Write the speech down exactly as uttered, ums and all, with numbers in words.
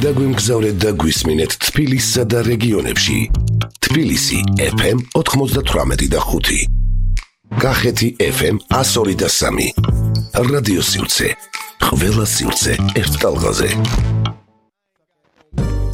დაგვიმგზავრეთ და გვისმინეთ თბილისსა და რეგიონებში. თბილისი ეფ ემ ოთხმოცდათვრამეტი და ხუთი. კახეთი ეფ ემ ასორი და სამი. რადიო სივრცე. ყველა სივრცე ერთ ტალღაზე.